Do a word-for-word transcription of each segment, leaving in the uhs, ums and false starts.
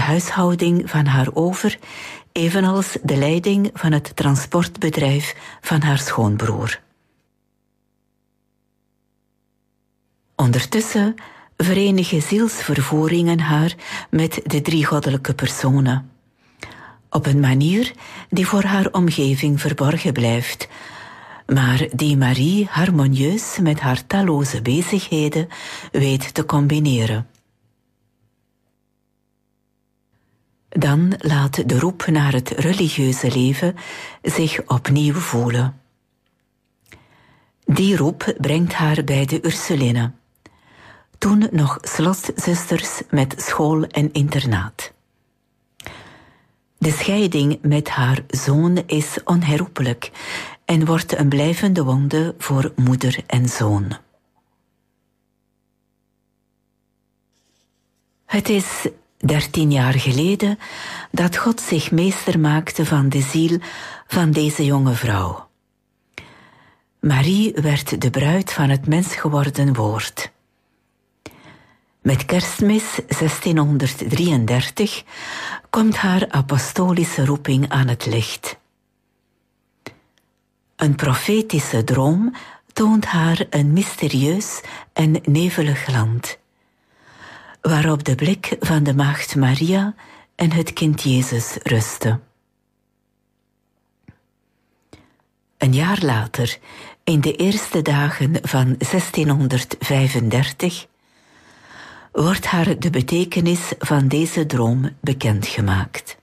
huishouding van haar over, evenals de leiding van het transportbedrijf van haar schoonbroer. Ondertussen verenigen zielsvervoeringen haar met de drie goddelijke personen, op een manier die voor haar omgeving verborgen blijft, maar die Marie harmonieus met haar talloze bezigheden weet te combineren. Dan laat de roep naar het religieuze leven zich opnieuw voelen. Die roep brengt haar bij de Ursulinnen, toen nog slotzusters met school en internaat. De scheiding met haar zoon is onherroepelijk en wordt een blijvende wonde voor moeder en zoon. Het is dertien jaar geleden dat God zich meester maakte van de ziel van deze jonge vrouw. Marie werd de bruid van het mensgeworden woord. Met Kerstmis zestienhonderddrieëndertig komt haar apostolische roeping aan het licht. Een profetische droom toont haar een mysterieus en nevelig land, waarop de blik van de maagd Maria en het kind Jezus rustte. Een jaar later, in de eerste dagen van zestienhonderdvijfendertig, wordt haar de betekenis van deze droom bekendgemaakt.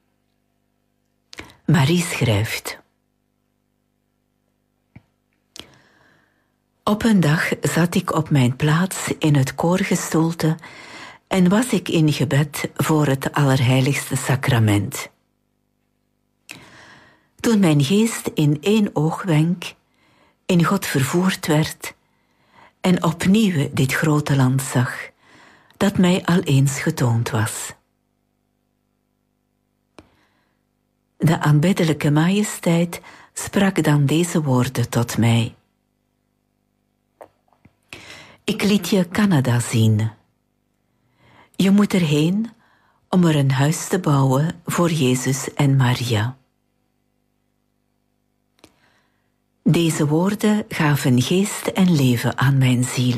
Marie schrijft: Op een dag zat ik op mijn plaats in het koorgestoelte en was ik in gebed voor het Allerheiligste Sacrament. Toen mijn geest in één oogwenk in God vervoerd werd en opnieuw dit grote land zag, dat mij al eens getoond was. De aanbiddelijke majesteit sprak dan deze woorden tot mij: Ik liet je Canada zien. Je moet erheen om er een huis te bouwen voor Jezus en Maria. Deze woorden gaven geest en leven aan mijn ziel.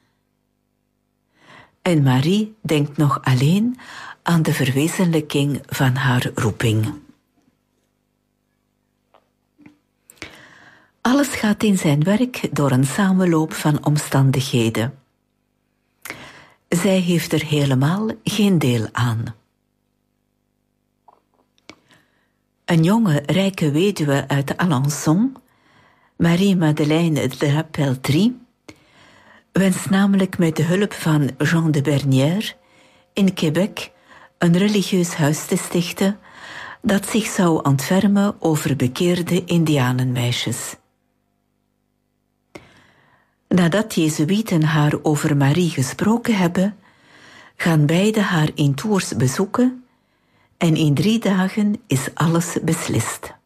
En Marie denkt nog alleen aan de verwezenlijking van haar roeping. Alles gaat in zijn werk door een samenloop van omstandigheden. Zij heeft er helemaal geen deel aan. Een jonge, rijke weduwe uit Alençon, Marie-Madeleine de la Peltrie, wenst namelijk met de hulp van Jean de Bernière in Quebec een religieus huis te stichten dat zich zou ontfermen over bekeerde indianenmeisjes. Nadat Jezuïeten haar over Marie gesproken hebben, gaan beide haar in Tours bezoeken en in drie dagen is alles beslist.